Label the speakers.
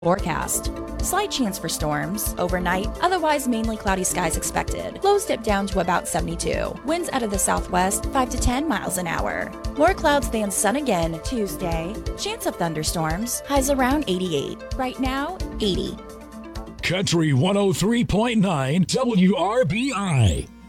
Speaker 1: Forecast. Slight chance for storms overnight, otherwise mainly cloudy skies expected. Lows dip down to about 72. Winds out of the southwest 5 to 10 miles an hour. More clouds than sun again Tuesday. Chance of thunderstorms. Highs around 88. Right now, 80.
Speaker 2: Country 103.9 WRBI.